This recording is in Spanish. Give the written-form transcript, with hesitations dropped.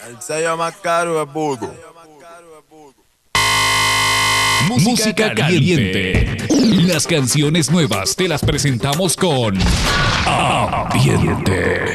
El sello más caro es Voodoo. Música caliente. Las canciones nuevas te las presentamos con Ambiente.